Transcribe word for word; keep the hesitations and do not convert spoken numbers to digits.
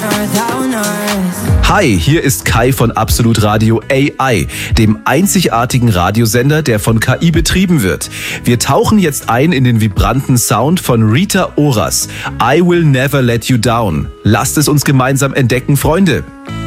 Hi, hier ist Kai von Absolut Radio A I, dem einzigartigen Radiosender, der von K I betrieben wird. Wir tauchen jetzt ein in den vibranten Sound von Rita Ora. I Will Never Let You Down. Lasst es uns gemeinsam entdecken, Freunde.